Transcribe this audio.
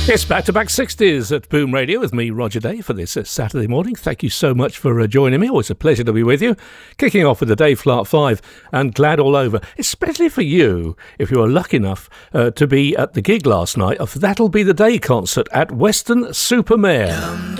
It's back-to-back 60s at Boom Radio with me, Roger Day, for this Saturday morning. Thank you so much for joining me. Always a pleasure to be with you. Kicking off with the Dave Clark 5 and Glad All Over, especially for you, if you were lucky enough to be at the gig last night of That'll Be the Day concert at Weston-super-Mare.